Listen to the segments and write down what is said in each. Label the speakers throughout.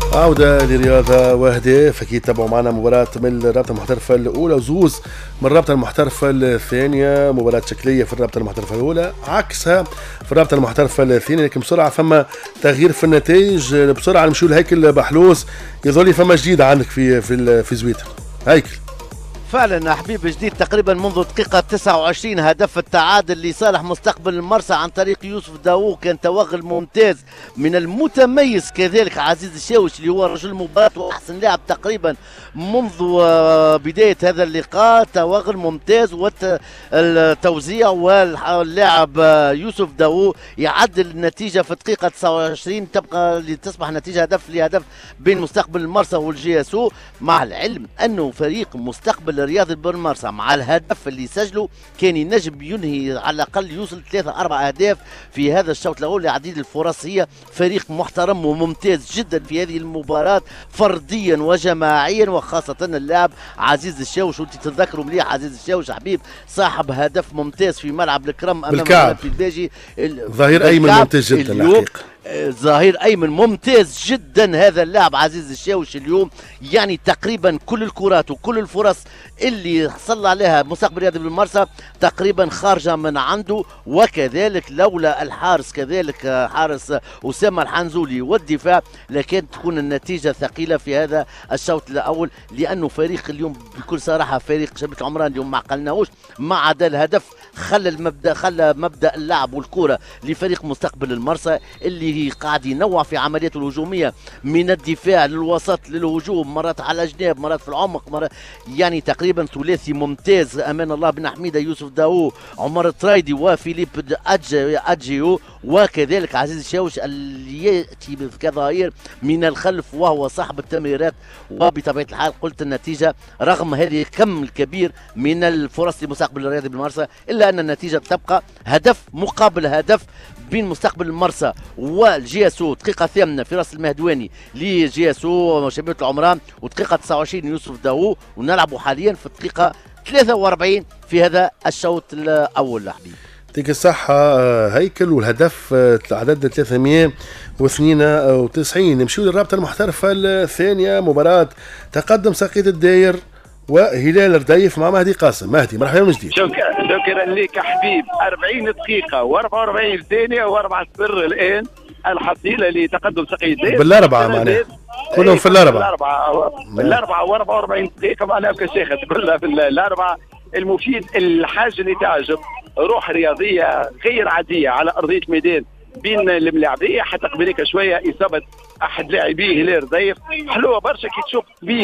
Speaker 1: عودة لرياضة وأهداف. أكيد تابعوا معنا مباراة من الرابطة المحترفة الأولى وزوز من الرابطة المحترفة الثانية. مباراة شكلية في الرابطة المحترفة الأولى، عكسها في الرابطة المحترفة الثانية، لكن بسرعة فما تغيير في النتائج. بسرعة نمشيو لهيكل بحلوس، يظل فما جديد عندك في زويتر. هيكل
Speaker 2: فعلا حبيب جديد تقريبا منذ دقيقة 29 هدف التعادل لصالح مستقبل المرسى عن طريق يوسف داوود، كان توغل ممتاز من المتميز كذلك عزيز الشاوش اللي هو رجل المباراة وأحسن لاعب تقريبا منذ بداية هذا اللقاء. توغل ممتاز والتوزيع، واللاعب يوسف داوود يعدل النتيجة في دقيقة 29 تبقى لتصبح نتيجة هدف بين مستقبل المرسى والجي اس او، مع العلم أنه فريق مستقبل الرياضي بالمرسى مع الهدف اللي سجله كان ينجم ينهي على الاقل يوصل 3-4 اهداف في هذا الشوط الاول لعديد الفرص. هي فريق محترم وممتاز جدا في هذه المباراه فرديا وجماعيا، وخاصه اللاعب عزيز الشاوش. وانت تتذكروا مليح عزيز الشاوش حبيب صاحب هدف ممتاز في ملعب الكرم امام في الباجي.
Speaker 1: ظهير ايمن ممتاز جدا الحقيقه،
Speaker 2: ظهير ايمن ممتاز جدا هذا اللاعب عزيز الشاوش اليوم. يعني تقريبا كل الكرات وكل الفرص اللي حصل عليها مستقبل الرياضي بالمرسى تقريبا خارجه من عنده، وكذلك لولا الحارس كذلك حارس اسامه الحنزولي والدفاع لكن تكون النتيجه ثقيله في هذا الشوط الاول، لانه فريق اليوم بكل صراحه فريق شبيبه العمران اليوم ما عقلناهوش، ما عدا الهدف خلى مبدا اللعب والكره لفريق مستقبل المرسى اللي قاعد ينوع في عملياته الهجوميه من الدفاع للوسط للهجوم، مرات على الجناب مرات في العمق، مرات يعني تقريبا ثلاثي ممتاز امان الله بن حميده يوسف داوود عمر الترايدي وفيليب اجيو، وكذلك عزيز الشاوش اللي ياتي كظهير من الخلف وهو صاحب التمريرات. وبطبيعه الحال قلت النتيجه رغم هذه الكم الكبير من الفرص لمستقبل الرياضي بالمرسى الا ان النتيجه تبقى هدف مقابل هدف بين مستقبل المرسى والجي اس او. دقيقه ثامنه فراس المهدواني لجي اس او شبيبه العمران، ودقيقه 29 يوسف داوود، ونلعبوا حاليا في الدقيقه 43 في هذا الشوط الاول. حبيبي
Speaker 1: يعطيك الصحة هيكل، والهدف عدد 392. نمشيو للرابطة المحترفة الثانية، مباراة تقدم ساقية الداير وهلال رديف مع مهدي قاسم. مهدي مرحبا من جديد.
Speaker 3: شكرا لك حبيب. 40 دقيقة و44 ثانية و4 صفر الآن الحصيلة لتقدم ساقية الداير
Speaker 1: بالأربعة معناها كلهم في الأربعة
Speaker 3: و44 دقيقة معناها كشاخة كلها في الأربعة. المفيد الحاجة اللي تعجب روح رياضية غير عادية على أرضية الميدان بين الملاعبية، حتى قبليك شوية إصابة أحد لاعبيه هلال رديف حلوة برشا كي تشوف طبيب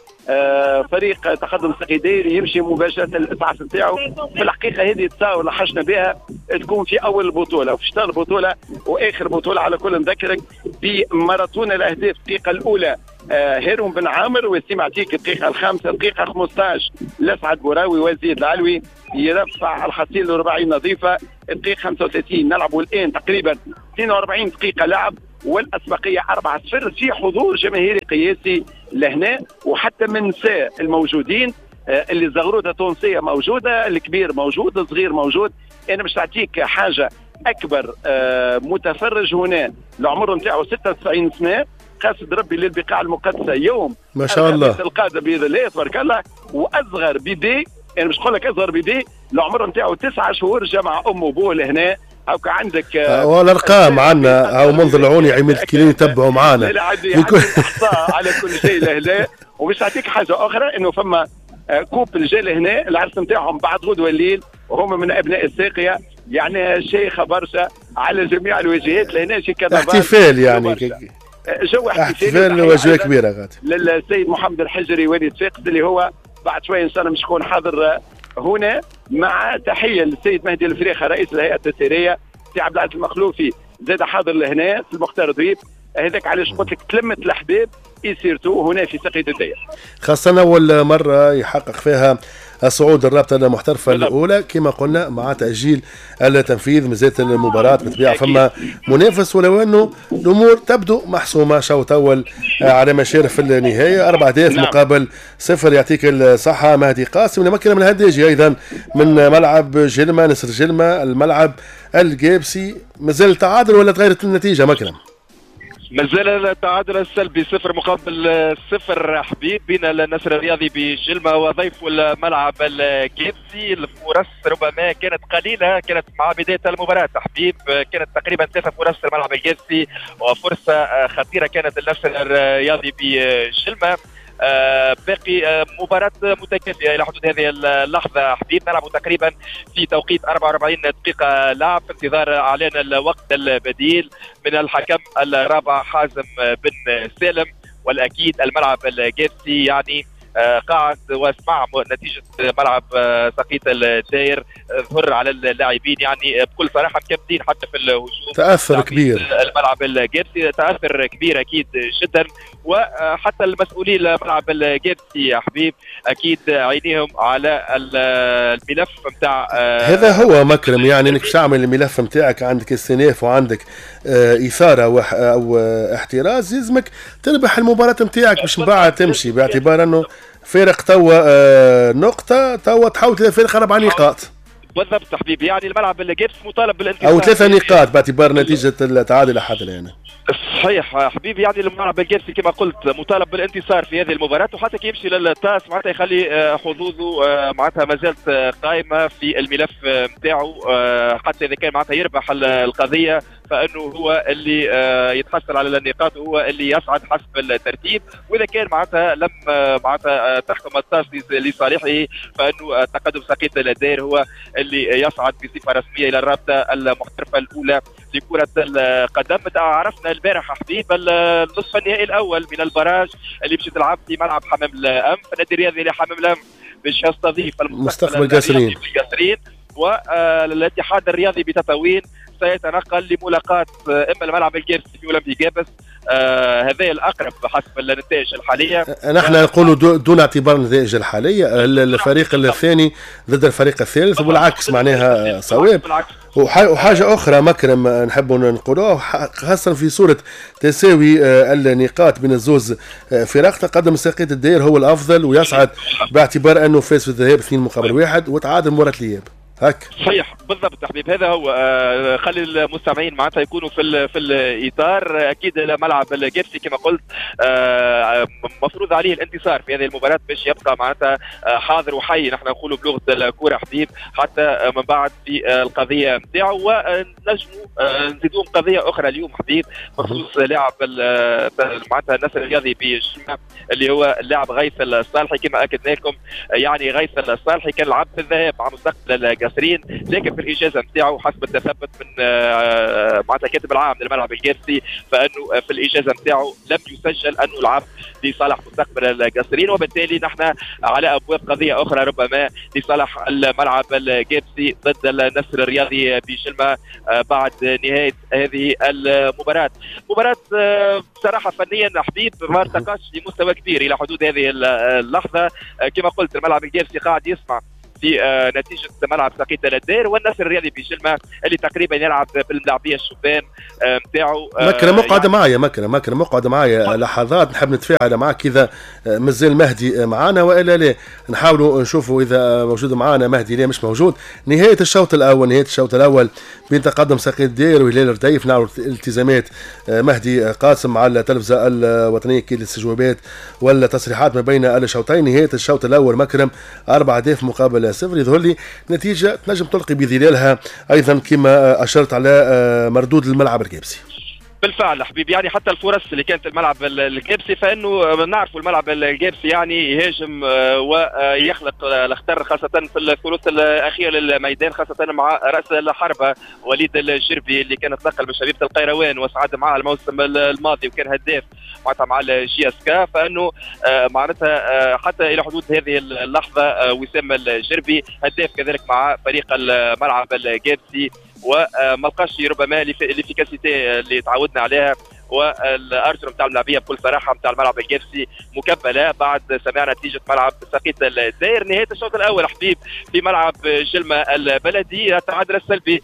Speaker 3: فريق تقدم ساقية الداير يمشي مباشرة الإسعاف نتاعو. في الحقيقة هذه تصاور اللي حشنا بها تكون في أول البطولة وفي شطار البطولة وآخر بطولة. على كل نذكرك بماراثون الأهداف الدقيقة الأولى هيرون بن عامر وسيم عتيك الدقيقة الخامسة. الدقيقة 15 لسعد بوراوي وزيد العلوي يرفع الحصيلة الرباعية نظيفة. الدقيقة 35 نلعبوا الآن تقريبا 42 دقيقة لعب والأسبقية 4-0 في حضور جماهيري قياسي لهنا، وحتى من نساء الموجودين اللي الزغروطة التونسية موجودة، الكبير موجود، الصغير موجود. أنا باش نعطيك حاجة أكبر متفرج هنا العمر نتاعو 96 سنة قاصد ربي للبقاع المقدسة يوم
Speaker 1: ما شاء الله
Speaker 3: القادة بإذن الله تبارك الله. وأصغر بيبي يعني مش نقول لك أصغر بيبي العمر نتاعو 9 شهور جمع أمه وأبوه لهنا. هاكا عندك
Speaker 1: والارقام عندنا او منظر العوني عماد الكلين يتبعوا معنا
Speaker 3: احصاء على كل شيء لهنا. وباش نعطيك حاجه اخرى انه فما كوب جا لهنا العرس نتاعهم بعد غدوه الليل وهم من ابناء الساقيه، يعني شيخه برشا على جميع الوجهات لهنا شي كذا
Speaker 1: احتفال يعني
Speaker 3: جو
Speaker 1: احتفال وجوه كبيره غادي
Speaker 3: للسيد محمد الحجري والد فاقد اللي هو بعد شويه ان شاء الله مش يكون حاضر هنا، مع تحيه للسيد مهدي الفريخه رئيس الهيئه التسييريه، سي عبد العزيز المخلوفي زاد حاضر لهنا في المختار ضريب. هذاك علاش قلت لك تلمت الاحباب يسيرتوا هنا في ساقية الداير،
Speaker 1: خاصة أول مرة يحقق فيها صعود الرابطة المحترفة الأولى كما قلنا مع تأجيل التنفيذ. مازالت المباراة بالطبيعة فما منافس، ولو أنه الأمور تبدو محسومة. شوط أول على مشارف النهاية 4 أهداف مقابل 0. يعطيك الصحة مهدي قاسم. نمكن من الهداجي أيضا من ملعب جلمة نصر جلمة الملعب الجابسي، مازال تعادل ولا تغيرت النتيجة مكرم؟
Speaker 4: مازال التعادل السلبي 0-0 حبيب بين النصر الرياضي بجلمة وضيف الملعب الكيبسي. الفرص ربما كانت قليلة، كانت مع بداية المباراة حبيب كانت تقريبا 3 فرص الملعب الكيبسي وفرصة خطيرة كانت النصر الرياضي بجلمة. باقي مباراة متكافئة إلى حدود هذه اللحظة حبيب. نلعب تقريبا في توقيت 44 دقيقة لعب في انتظار إعلان الوقت البديل من الحكم الرابع حازم بن سالم. والأكيد الملعب الجيبسي يعني قاعد واسمع نتيجة ملعب سقيط الداير ظهر على اللاعبين يعني بكل صراحة مكبدين حتى في الهجوم.
Speaker 1: تأثر كبير
Speaker 4: الملعب الجيبسي، تأثر كبير أكيد جدا. وحتى المسؤولين الملعب الجيبسي يا حبيب أكيد عينيهم على الملف متاع
Speaker 1: هذا هو مكرم، يعني انك تعمل الملف متاعك عندك استئناف وعندك إثارة أو احتراز، لازمك تربح المباراة متاعك باش من بعد تمشي، باعتبار انه فارق توا نقطة، توا تحول إلى فارق 4 نقاط.
Speaker 4: بالضبط حبيبي، يعني الملعب الجيبس مطالب بالانتصار
Speaker 1: أو 3 نقاط باعتبار نتيجة التعادل حتى الآن.
Speaker 4: صحيح حبيبي، يعني الملعب الجيبسي كما قلت مطالب بالانتصار في هذه المباراة، وحتى كي يمشي للتاس معناتها يخلي حظوظه معناتها ما زالت قائمة في الملف نتاعو، حتى إذا كان معناتها يربح القضية فانه هو اللي يتحصل على النقاط وهو اللي يصعد حسب الترتيب. واذا كان معناتها لم معناتها تحكم التاس لصالحه فانه تقدم سقيط الدائر هو اللي يصعد بصفه رسميه الى الرابطه المحترفه الاولى لكره القدم. عرفنا البارح حبيب النصف النهائي الاول من البراج اللي باش تلعب في ملعب حمام الانف، النادي الرياضي لحمام الانف باش يستضيف
Speaker 1: مستقبل قاسرين،
Speaker 4: والاتحاد الرياضي بتطاوين سيتنقل لملاقاة اما الملعب الجيبسي في اولمبي جابس، هذا الاقرب حسب النتائج الحاليه.
Speaker 1: نحن نقول دون اعتبار النتائج الحاليه، الفريق الثاني ضد الفريق الثالث والعكس، معناها صواب. وحاجه اخرى مكرم نحب نقولوها، خاصه في صوره تساوي النقاط بين الزوز فرق، تقدم سقيط الدائر هو الافضل ويصعد باعتبار انه فاز في الذهاب 2-1 وتعادل مباراه الاياب. هك
Speaker 4: صحيح بالضبط حبيب، هذا هو. خلي المستمعين معناتها يكونوا في الاطار. اكيد الملعب الجيبسي كما قلت مفروض عليه الانتصار في هذه المباراه باش يبقى معناتها حاضر وحي، نحن نقولوا بلغه الكره حبيب، حتى من بعد في القضيه نتاعو. ونجموا نزيدوا قضيه اخرى اليوم حبيب بخصوص لاعب معناتها النصر الرياضي بجمع اللي هو اللاعب غيث الصالحي. كما اكدنا لكم يعني غيث الصالحي كان لعب في الذهاب مع مستقبل قاسرين، لكن في الاجازه نتاعو حسب التثبت من معناتها كاتب العام للملعب الجيبسي فانه في الاجازه نتاعو لم يسجل انه لعب لصالح مستقبل القاسرين، وبالتالي نحن على ابواب قضيه اخرى ربما لصالح الملعب الجيبسي ضد النصر الرياضي بجلمة بعد نهايه هذه المباراه. مباراه بصراحه فنيا حبيب ما ارتقاش لمستوى كبير الى حدود هذه اللحظه. كما قلت الملعب الجيبسي قاعد يسمع في نتيجة ملعب سقيط الدائر، والنصر الرياضي بجلمة اللي تقريبا يلعب بالملاعبية الشبان نتاعو.
Speaker 1: مكرم مقعد يعني معايا، مكرم مقعد معايا لحظات، نحب نتفاعل معك إذا مازال مهدي معانا وإلا لا، نحاولوا نشوفوا إذا موجود معانا مهدي لا مش موجود. نهاية الشوط الأول بين تقدم سقيط الدائر وهلال الرديف، نعرف التزامات مهدي قاسم على التلفزة الوطنية كي الاستجوابات والتصريحات ما بين الشوطين. نهاية الشوط الأول مكرم 4 أهداف مقابل 0، يظهر لي نتيجة تنجم تلقي بظلالها أيضا كما أشرت على مردود الملعب الجيبسي.
Speaker 4: بالفعل حبيبي، يعني حتى الفرص اللي كانت الملعب الجيبسي فانه نعرفوا الملعب الجيبسي يعني يهاجم ويخلق الاخطار خاصه في الثلث الاخير للميدان، خاصه مع راس الحربه وليد الجربي اللي كان تنقل من شبيبه القيروان وصعد معه الموسم الماضي وكان هداف معناتها مع الجي اس كا، فانه معناتها حتى الى حدود هذه اللحظه وسام الجربي هداف كذلك مع فريق الملعب الجيبسي، وما لقاش ربما الافيكاسيتي اللي تعودنا عليها والارجل نتاع الملاعبيه بكل صراحه نتاع الملعب الجيبسي مكبله بعد سماع نتيجه ملعب سقيط الدائر. نهايه الشوط الاول حبيب في ملعب جلمة البلدي التعادل السلبي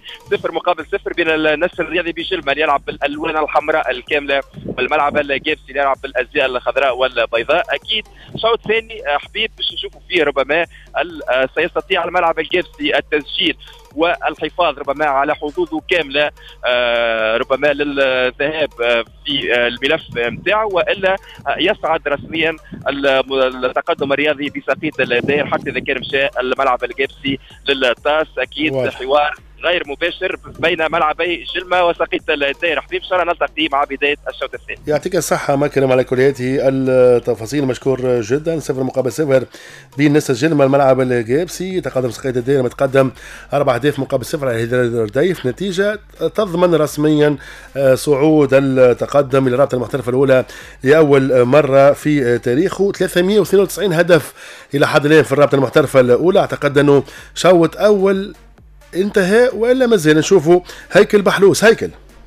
Speaker 4: 0-0 بين النصر الرياضي بجلمة اللي يلعب بالالوان الحمراء الكامله والملعب الجيبسي اللي يلعب بالازياء الخضراء والبيضاء. اكيد شوط ثاني حبيب باش نشوفوا فيه ربما سيستطيع الملعب الجيبسي التسجيل والحفاظ ربما على حظوظه كامله ربما للذهاب في الملف نتاعو، والا يصعد رسميا التقدم الرياضي بساقية الدائر حتى اذا كان مشى الملعب الجبسي للطاس. اكيد حوار غير مباشر بين ملعبي جلمة وساقية الدائر. حبيب ان شاء الله نلتقي مع بدايه الشوط الثاني.
Speaker 1: يعطيك الصحه مكرم على كل هذه التفاصيل، مشكور جدا. 0 مقابل 0 بين نسر جلمة الملعب الجابسي، تقدم ساقية الدائر متقدم 4 أهداف مقابل 0 على الهلال الرديف، نتيجه تضمن رسميا صعود التقدم الى الرابطه المحترفه الاولى لاول مره في تاريخه. 392 هدف الى حد الان في الرابطه المحترفه الاولى. اعتقد انه شوط اول انتهى وإلا مازال نشوفوا هيكل بحلوس. هيكل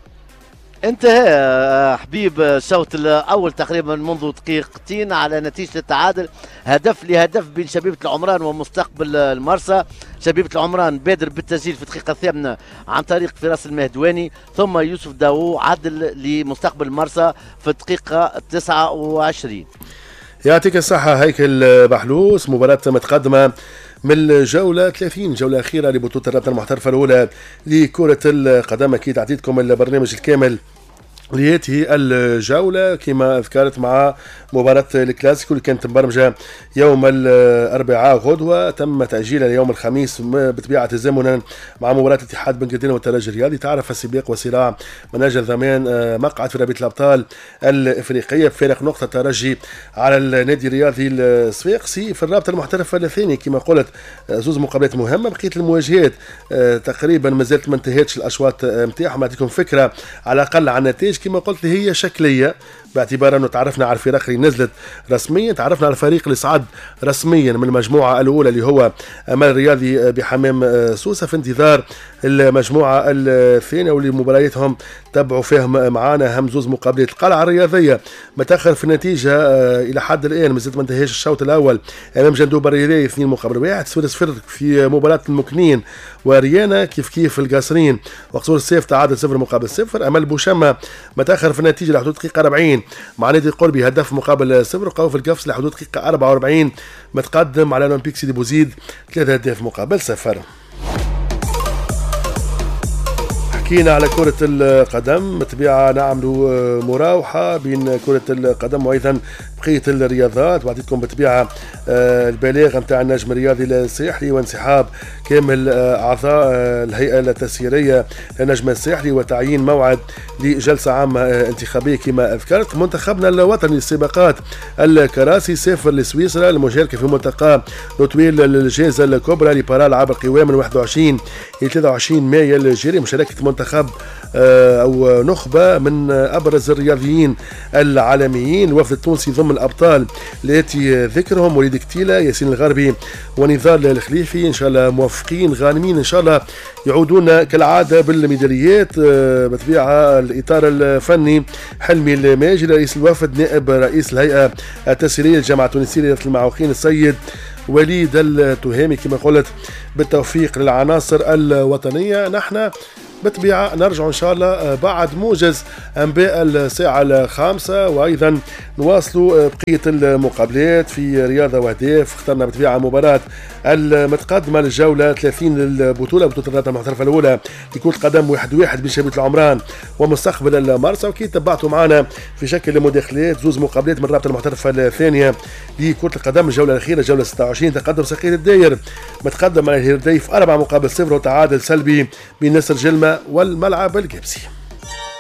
Speaker 2: انتهى حبيب الشوط الاول تقريبا منذ دقيقتين على نتيجه التعادل، هدف لهدف بين شبيبه العمران ومستقبل المرسى. شبيبه العمران بادر بالتسجيل في الدقيقه الثامنه عن طريق فراس المهدواني، ثم يوسف داوو عدل لمستقبل المرسى في الدقيقه 29.
Speaker 1: يعطيك الصحه هيكل بحلوس. مباراه متقدمه من الجولة 30، جولة أخيرة لبطولة الرابطة المحترفة الأولى لكرة القدم. أكيد أعطيتكم البرنامج الكامل لهذه الجولة كما ذكرت مع مباراة الكلاسيكو اللي كانت مبرمجة يوم الأربعاء غدوة، تم تأجيلها ليوم الخميس بطبيعة تزامنا مع مباراة الاتحاد بن قردين والترجي الرياضي. تعرف السباق وصراع من أجل ضمان مقعد في رابطة الأبطال الإفريقية بفارق نقطة الترجي على النادي الرياضي الصفاقسي. في الرابطة المحترفة الثانية كما قلت زوز مقابلات مهمة، بقية المواجهات تقريبا ما زالت ما انتهتش الأشواط نتاعهم. أعطيكم فكرة على الأقل عن النتائج كما قلت هي شكليه، باعتبار انه تعرفنا على الفرق اللي نزلت رسميا، تعرفنا على الفريق اللي صعد رسميا من المجموعه الاولى اللي هو امال الرياضي بحمام سوسه، في انتظار المجموعه الثانيه واللي مبارياتهم تبعوا فيهم معانا هم زوز مقابلات. القلعه الرياضيه متاخر في النتيجه الى حد الان، مازالت ما انتهاش الشوط الاول امام جندوب الرياضي 2 مقابل 1. 0-0 في مباراه المكنين وريانا، كيف القاصرين وقصور السيف تعادل 0 مقابل 0. امل بوشمه متاخر في النتيجه لحدود دقيقه 40 مع نادي القربي هدف مقابل 0. وقوف القفص لحدود دقيقه 44 متقدم على اولمبيك سيدي بوزيد 3 أهداف مقابل 0. حكينا على كرة القدم، بالطبيعة نعملوا مراوحة بين كرة القدم وأيضا بقية الرياضات، وعطيتكم بالطبيعة البلاغ نتاع النجم الرياضي الساحلي وانسحاب كامل أعضاء الهيئة التسييرية للنجم الساحلي وتعيين موعد لجلسة عامة انتخابية كما ذكرت. منتخبنا الوطني للسباقات الكراسي سافر لسويسرا للمشاركة في ملتقى نوتويل للجائزة الكبرى لبارا ألعاب القوى من 21 إلى 23 مايو الجاري، مشاركة منتخب أو نخبة من أبرز الرياضيين العالميين. الوفد التونسي ضمن الأبطال التي ذكرهم وليد كتيلة، ياسين الغربي ونضال الخليفي، إن شاء الله موفقين غانمين، إن شاء الله يعودون كالعادة بالميداليات. بطبيعة الإطار الفني حلمي الماجي رئيس الوفد، نائب رئيس الهيئة التسييرية للجامعة التونسية للمعوقين السيد وليد التهامي، كما قلت بالتوفيق للعناصر الوطنية. نحن بالطبيعة نرجع إن شاء الله بعد موجز أنباء الساعة 5، وأيضا نواصلوا بقية المقابلات في رياضة وأهداف. اخترنا بالطبيعة مباراة المتقدمة للجولة 30 للبطولة، بطولة الرابطة المحترفة الأولى لكرة القدم 1-1 بين شبيبة العمران ومستقبل المرسى. وكي تبعتوا معنا في شكل مداخلات زوز مقابلات من الرابطة المحترفة الثانية لكرة القدم الجولة الأخيرة جولة 26، تقدم ساقية الداير متقدم على الهرديف 4 مقابل 0 وتعادل سلبي بين نسر جلمة والملعب الجبسي.